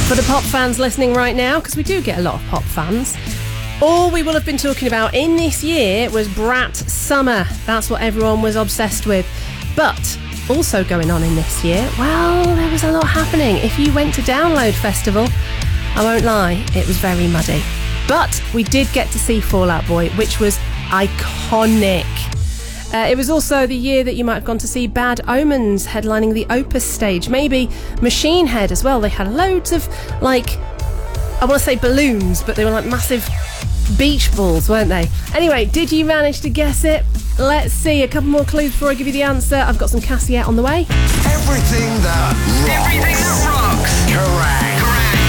For the pop fans listening right now, because we do get a lot of pop fans, all we will have been talking about in this year was Brat Summer. That's what everyone was obsessed with. But also going on in this year, well, there was a lot happening. If you went to Download Festival, I won't lie, it was very muddy. But we did get to see Fall Out Boy, which was iconic. It was also the year that you might have gone to see Bad Omens headlining the Opus stage. Maybe Machine Head as well. They had loads of, like, I want to say balloons, but they were like massive beach balls, weren't they? Anyway, did you manage to guess it? Let's see. A couple more clues before I give you the answer. I've got some Cassiette on the way. Everything that rocks. Everything that rocks. Correct.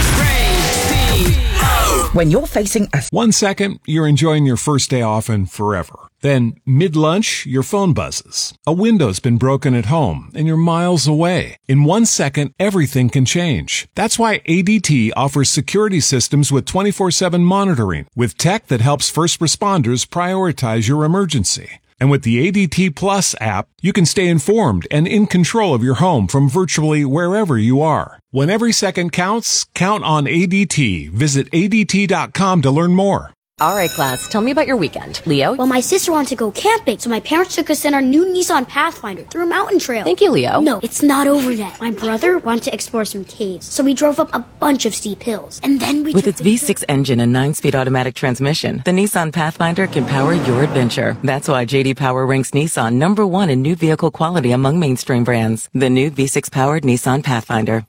When you're facing a... 1 second, you're enjoying your first day off and forever. Then, mid-lunch, your phone buzzes. A window's been broken at home, and you're miles away. In 1 second, everything can change. That's why ADT offers security systems with 24/7 monitoring, with tech that helps first responders prioritize your emergency. And with the ADT Plus app, you can stay informed and in control of your home from virtually wherever you are. When every second counts, count on ADT. Visit ADT.com to learn more. All right, class, tell me about your weekend. Leo? Well, my sister wanted to go camping, so my parents took us in our new Nissan Pathfinder through a mountain trail. Thank you, Leo. No, it's not over yet. My brother wanted to explore some caves, so we drove up a bunch of steep hills. And then we... With its V6 engine and 9-speed automatic transmission, the Nissan Pathfinder can power your adventure. That's why J.D. Power ranks Nissan #1 in new vehicle quality among mainstream brands. The new V6-powered Nissan Pathfinder.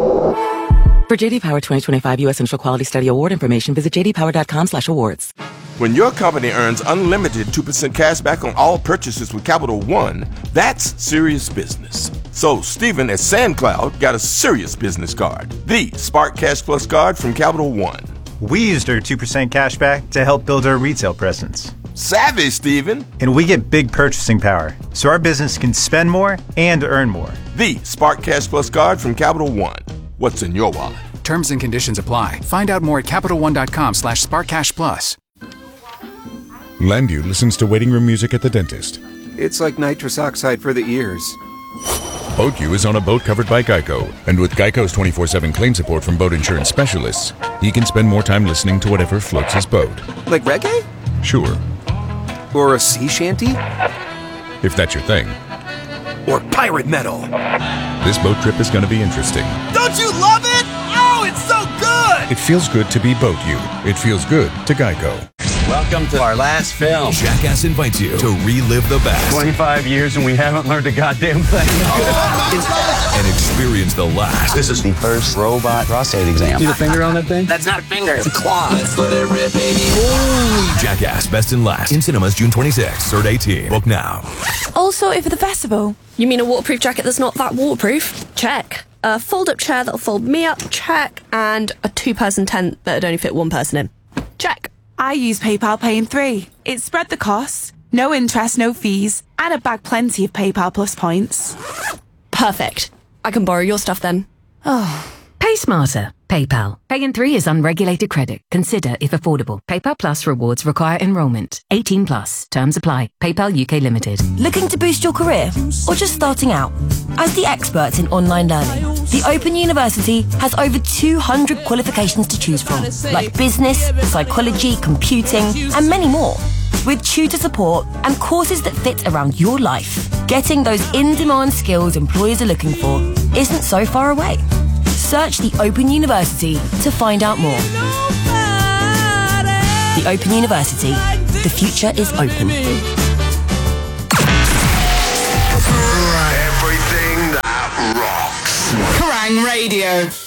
For J.D. Power 2025 U.S. Initial Quality Study Award information, visit jdpower.com/awards. When your company earns unlimited 2% cash back on all purchases with Capital One, that's serious business. So Stephen at SandCloud got a serious business card, the Spark Cash Plus card from Capital One. We used our 2% cash back to help build our retail presence. Savvy, Stephen. And we get big purchasing power, so our business can spend more and earn more. The Spark Cash Plus card from Capital One. What's in your wallet? Terms and conditions apply. Find out more at CapitalOne.com/SparkCashPlus. Landview listens to waiting room music at the dentist. It's like nitrous oxide for the ears. BoatU is on a boat covered by Geico, and with Geico's 24/7 claim support from boat insurance specialists, he can spend more time listening to whatever floats his boat. Like reggae? Sure. Or a sea shanty? If that's your thing. Or pirate metal. This boat trip is going to be interesting. Don't you love it? Oh, it's so good! It feels good to be BoatU. It feels good to Geico. Welcome to our last film. Jackass invites you to relive the best. 25 years and we haven't learned a goddamn thing. And experience the last. This is the first robot prostate exam. See the finger on that thing? That's not a finger, it's a claw. Let's let it rip, baby. Holy Jackass Best and Last in cinemas June 26th. Cert 18. Book now. All sorted for the festival. You mean a waterproof jacket that's not that waterproof? Check. A fold-up chair that'll fold me up? Check. And a two-person tent that'd only fit one person in? Check. I use PayPal Pay in 3. It spread the cost, no interest, no fees, and I bag plenty of PayPal Plus points. Perfect. I can borrow your stuff then. Oh. Pay smarter. PayPal. Pay in 3 is unregulated credit. Consider if affordable. PayPal Plus rewards require enrollment. 18 plus. Terms apply. PayPal UK Limited. Looking to boost your career? Or just starting out? As the experts in online learning, the Open University has over 200 qualifications to choose from, like business, psychology, computing, and many more. With tutor support and courses that fit around your life, getting those in-demand skills employers are looking for isn't so far away. Search the Open University to find out more. The Open University. The future is open. Everything that rocks. Kerrang! Radio.